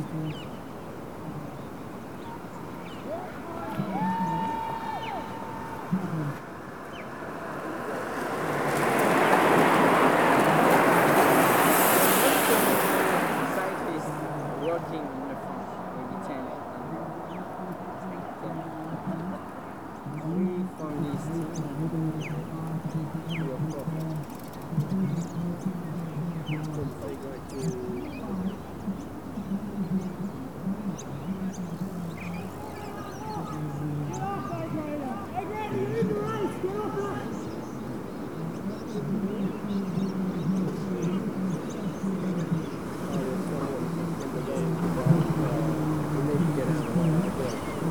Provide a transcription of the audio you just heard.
Scientists working in the front, maybe 10. We from this team, we are perfect.